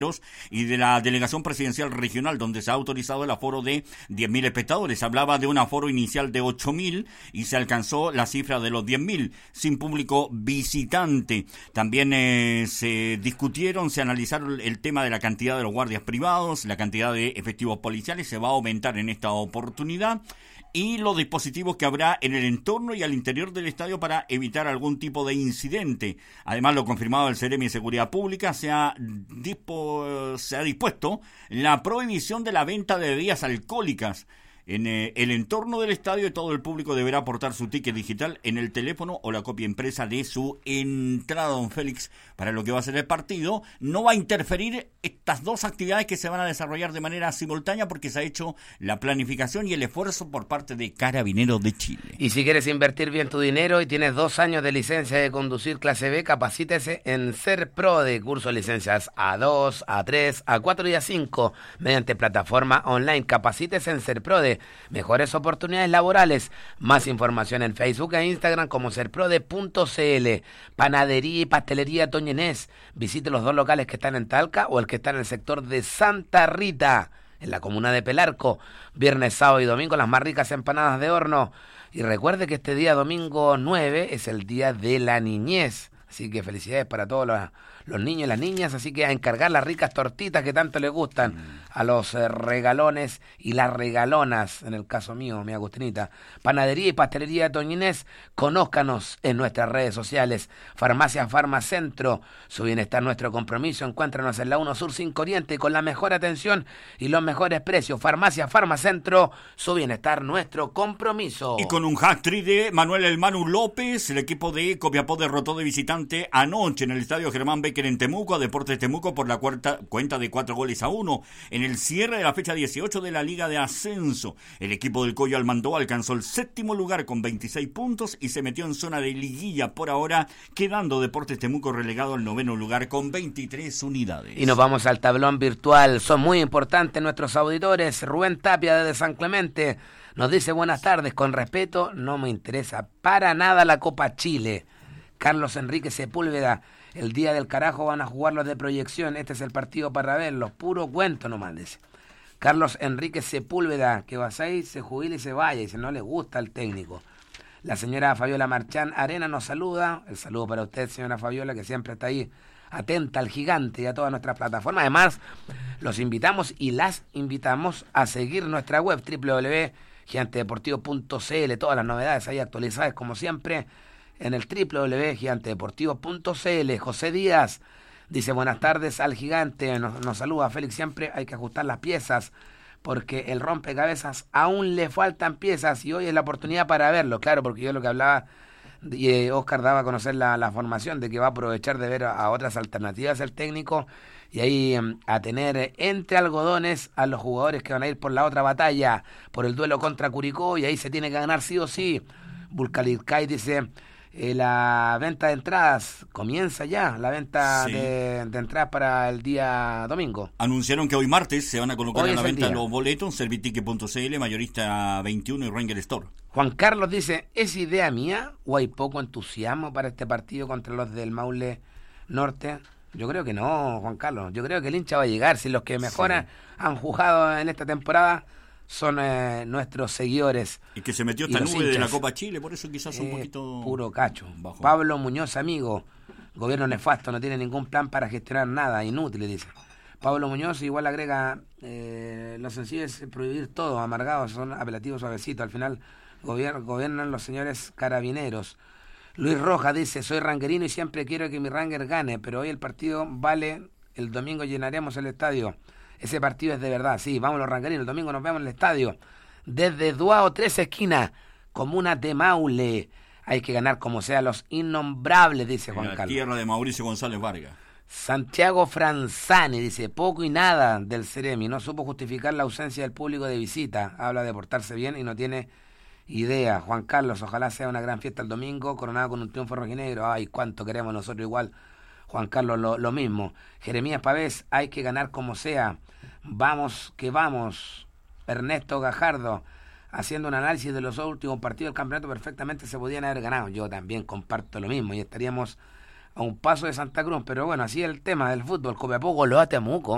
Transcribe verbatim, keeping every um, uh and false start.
y de la Delegación Presidencial Regional, donde se ha autorizado el aforo de diez mil espectadores. Hablaba de un aforo inicial de ocho mil y se alcanzó la cifra de los diez mil, sin público visitante. También eh, se discutieron, se analizaron el tema de la cantidad de los guardias privados, la cantidad de efectivos policiales se va a aumentar en esta oportunidad, y los dispositivos que habrá en el entorno y al interior del estadio para evitar algún tipo de incidente. Además, lo confirmado el Seremi de Seguridad Pública, se ha, dispo, se ha dispuesto la prohibición de la venta de bebidas alcohólicas en eh, el entorno del estadio, y todo el público deberá aportar su ticket digital en el teléfono o la copia impresa de su entrada. Don Félix, para lo que va a ser el partido, no va a interferir estas dos actividades que se van a desarrollar de manera simultánea, porque se ha hecho la planificación y el esfuerzo por parte de Carabineros de Chile. Y si quieres invertir bien tu dinero y tienes dos años de licencia de conducir clase B, capacítese en SERPRODE, curso de licencias A dos, A tres, A cuatro y A cinco, mediante plataforma online. Capacítese en SERPRODE, mejores oportunidades laborales. Más información en Facebook e Instagram como serprode punto c l. Panadería y pastelería Doña Inés. Visite los dos locales que están en Talca o el que está en el sector de Santa Rita, en la comuna de Pelarco. Viernes, sábado y domingo las más ricas empanadas de horno. Y recuerde que este día domingo nueve es el día de la niñez, así que felicidades para todos los, los niños y las niñas, así que a encargar las ricas tortitas que tanto les gustan mm. a los eh, regalones y las regalonas, en el caso mío, mi Agustinita. Panadería y pastelería Doña Inés, conózcanos en nuestras redes sociales. Farmacia Farmacentro, su bienestar nuestro compromiso. Encuéntranos en la uno Sur cinco Oriente con la mejor atención y los mejores precios. Farmacia Farmacentro, su bienestar nuestro compromiso. Y con un hat-trick de Manuel El Manu López, el equipo de Copiapó derrotó de visitante anoche en el estadio Germán Becker en Temuco a Deportes Temuco por la cuarta cuenta de cuatro goles a uno. En el cierre de la fecha dieciocho de la Liga de Ascenso, el equipo del Coyo Almandó alcanzó el séptimo lugar con veintiséis puntos y se metió en zona de liguilla por ahora, quedando Deportes Temuco relegado al noveno lugar con veintitrés unidades. Y nos vamos al tablón virtual. Son muy importantes nuestros auditores. Rubén Tapia desde San Clemente nos dice: buenas tardes, con respeto, no me interesa para nada la Copa Chile. Carlos Enrique Sepúlveda: el día del carajo van a jugar los de proyección, este es el partido para verlos, puro cuento nomás, dice. Carlos Enrique Sepúlveda, que vas ahí, se jubila y se vaya, dice, no le gusta el técnico. La señora Fabiola Marchán Arena nos saluda, el saludo para usted, señora Fabiola, que siempre está ahí atenta al gigante y a todas nuestras plataformas. Además, los invitamos y las invitamos a seguir nuestra web, doble u doble u doble u punto gigante deportivo punto c l, todas las novedades ahí actualizadas, como siempre, en el doble u doble u doble u punto gigante deportivo punto c l. José Díaz dice: buenas tardes al gigante, nos, nos saluda Félix, siempre hay que ajustar las piezas, porque el rompecabezas aún le faltan piezas y hoy es la oportunidad para verlo. Claro, porque yo lo que hablaba, y eh, Oscar daba a conocer la, la formación de que va a aprovechar de ver a, a otras alternativas el técnico y ahí eh, a tener entre algodones a los jugadores que van a ir por la otra batalla, por el duelo contra Curicó, y ahí se tiene que ganar sí o sí. Vulcalircay dice: Eh, la venta de entradas comienza ya, la venta sí. de, de entradas para el día domingo. Anunciaron que hoy martes se van a colocar hoy a la venta los boletos, servitique punto c l, Mayorista veintiuno y Ranger Store. Juan Carlos dice: ¿es idea mía o hay poco entusiasmo para este partido contra los del Maule Norte? Yo creo que no, Juan Carlos, yo creo que el hincha va a llegar. Si los que mejor sí. han jugado en esta temporada son eh, nuestros seguidores. Y que se metió esta nube hinchas de la Copa Chile, por eso quizás eh, un poquito... Puro cacho. Bajo. Pablo Muñoz, amigo, gobierno nefasto, no tiene ningún plan para gestionar nada, inútil, dice. Pablo Muñoz igual agrega, eh, lo sencillo es prohibir todo, amargados, son apelativos suavecitos, al final gobier- gobiernan los señores carabineros. Luis Rojas dice: soy ranguerino y siempre quiero que mi Ranger gane, pero hoy el partido vale, el domingo llenaremos el estadio. Ese partido es de verdad, sí, vamos los ranguerinos, el domingo nos vemos en el estadio. Desde Duao, tres esquinas, comuna de Maule. Hay que ganar como sea los innombrables, dice Juan la Carlos. Tierra de Mauricio González Vargas. Santiago Franzani dice: poco y nada del Seremi, no supo justificar la ausencia del público de visita. Habla de portarse bien y no tiene idea. Juan Carlos: ojalá sea una gran fiesta el domingo, coronado con un triunfo rojinegro. Ay, cuánto queremos nosotros igual. Juan Carlos, lo, lo mismo. Jeremías Pavés: hay que ganar como sea. Vamos que vamos. Ernesto Gajardo, haciendo un análisis de los últimos partidos del campeonato, perfectamente se podían haber ganado. Yo también comparto lo mismo y estaríamos a un paso de Santa Cruz, pero bueno, así es el tema del fútbol. Copiapó goleó a Temuco.